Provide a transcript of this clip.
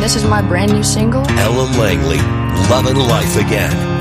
this is my brand new single. Ellen Langley, Lovin' Life Again.